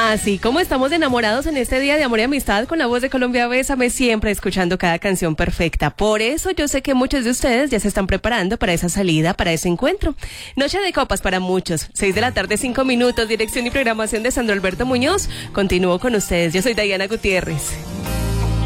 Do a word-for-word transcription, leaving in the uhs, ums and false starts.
Así como estamos enamorados en este día de amor y amistad con la voz de Colombia, Bésame, siempre escuchando cada canción perfecta. Por eso yo sé que muchos de ustedes ya se están preparando para esa salida, para ese encuentro. Noche de copas para muchos. Seis de la tarde, cinco minutos. Dirección y programación de Sandro Alberto Muñoz. Continúo con ustedes. Yo soy Diana Gutiérrez.